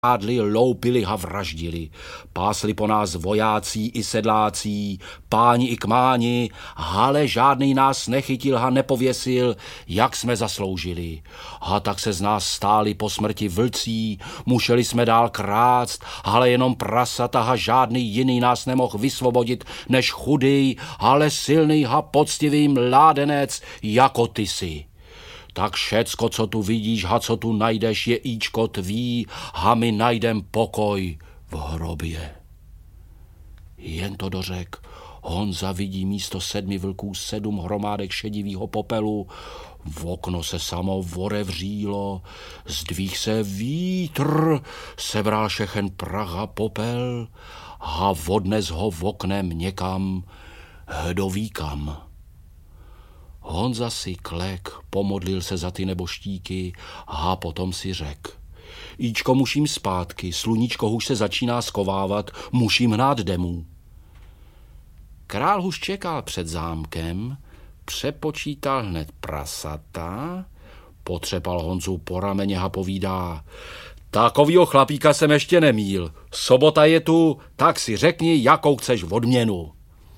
krádli, loupili a vraždili. Pásli po nás vojácí i sedlácí, páni i kmáni, ale žádnej nás nechytil a nepověsil, jak jsme zasloužili. A tak se z nás stáli po smrti vlcí, museli jsme dál krást, ale jenom prasata a žádný jiný nás nemohl vysvobodit, než chudý, ale silný a poctivý mládenec, jako ty jsi. Tak všecko, co tu vidíš a co tu najdeš, je íčko tvý a my najdem pokoj v hrobě. Jen to dořek, Honza vidí místo 7 vlků 7 hromádek šedivýho popelu, v okno se samo vorevřílo, zdvih se vítr, sebral všechen prach a popel a odnes ho v oknem někam, kdo ví kam. Honza si klek, pomodlil se za ty neboštíky a potom si řek: Íčko, musím zpátky, sluníčko už se začíná skovávat, musím hnát demů. Král už čekal před zámkem, přepočítal hned prasata, potřepal Honzu po rameně a povídá: Takovýho chlapíka jsem ještě nemíl, sobota je tu, tak si řekni, jakou chceš odměnu.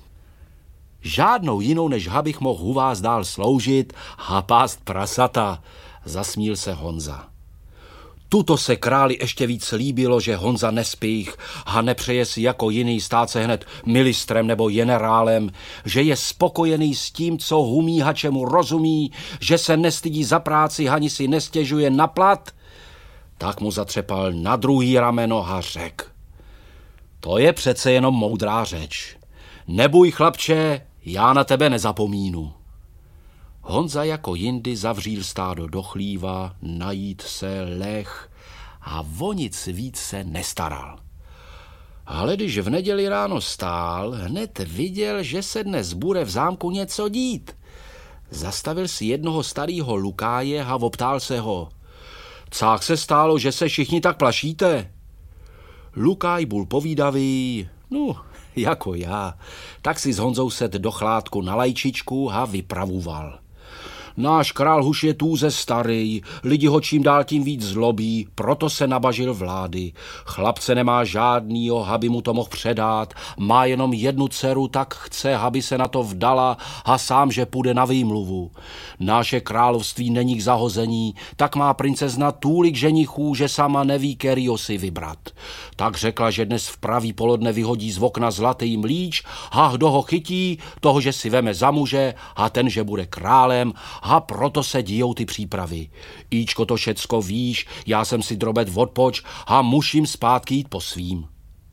Žádnou jinou, než abych mohl u vás dál sloužit a pást prasata, zasmíl se Honza. Tuto se králi ještě víc líbilo, že Honza nespích a nepřeje si jako jiný stát se hned ministrem nebo generálem, že je spokojený s tím, co humí a čemu rozumí, že se nestydí za práci ani si nestěžuje na plat, tak mu zatřepal na druhý rameno a řek: To je přece jenom moudrá řeč. Neboj, chlapče, já na tebe nezapomínu. Honza jako jindy zavříl stádo do chlíva, najít se, leh a o nic víc se nestaral. Ale když v neděli ráno stál, hned viděl, že se dnes bude v zámku něco dít. Zastavil si jednoho starýho lukáje a optal se ho: Cák se stálo, že se všichni tak plašíte? Lukáj byl povídavý: No, jako já. Tak si s Honzou set do chládku na lajčičku a vypravoval. Náš král už je tůze starý, lidi ho čím dál tím víc zlobí, proto se nabažil vlády. Chlapce nemá žádnýho, aby mu to mohl předat, má jenom jednu dceru, tak chce, aby se na to vdala a sám, že půjde na výmluvu. Naše království není k zahození, tak má princezna tůlik ženichů, že sama neví, kterýho si vybrat. Tak řekla, že dnes v pravý polodne vyhodí z okna zlatý mlíč a kdo ho chytí, toho, že si veme za muže a ten, že bude králem, a proto se díjou ty přípravy. Íčko, to všecko víš, já jsem si drobet odpoč a musím zpátky jít po svým.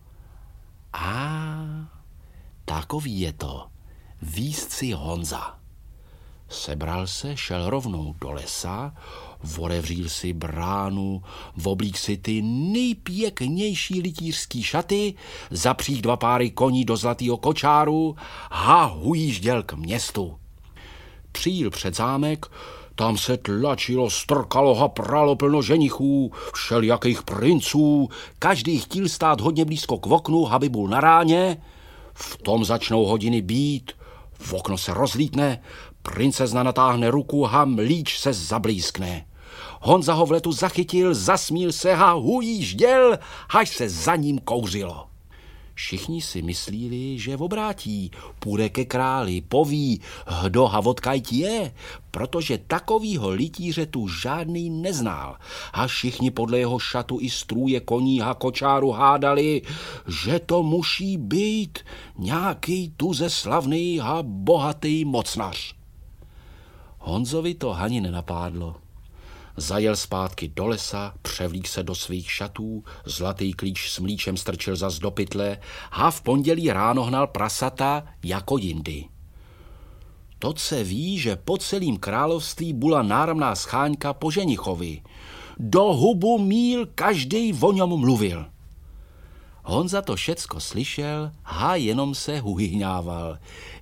A takový je to, víst si Honza. Sebral se, šel rovnou do lesa, vorevřil si bránu, oblík si ty nejpěknější rytířský šaty, zapřích 2 páry koní do zlatýho kočáru a hujížděl k městu. Přijel před zámek, tam se tlačilo, strkalo a pralo plno ženichů, všelijakých princů, každý chtěl stát hodně blízko k oknu, aby byl na ráně. V tom začnou hodiny být, v okno se rozlítne, princezna natáhne ruku a mlíč se zablískne. Honza ho v letu zachytil, zasmíl se a hujížděl, až se za ním kouřilo. Všichni si myslíli, že obrátí, půjde ke králi, poví, kdo a odkajť je, protože takovýho litíře tu žádný neznal. A všichni podle jeho šatu i strůje koní a kočáru hádali, že to musí být nějaký tuze slavný a bohatý mocnař. Honzovi to ani nenapádlo. Zajel zpátky do lesa, převlík se do svých šatů, zlatý klíč s mlíčem strčil zas do pytle a v pondělí ráno hnal prasata jako jindy. To se ví, že po celým království byla náramná scháňka po ženichovi. Do hubu míl každý o něm mluvil. Honza to všecko slyšel a jenom se huhyhňával.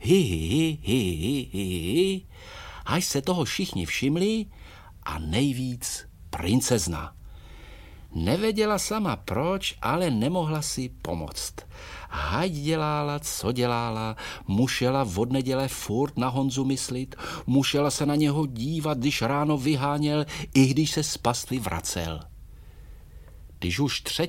Hi, až se toho všichni všimli, a nejvíc princezna. Nevěděla sama proč, ale nemohla si pomoct. Hajď dělala, co dělala, musela od neděle furt na Honzu myslit, musela se na něho dívat, když ráno vyháněl, i když se z pastvy vracel. Když už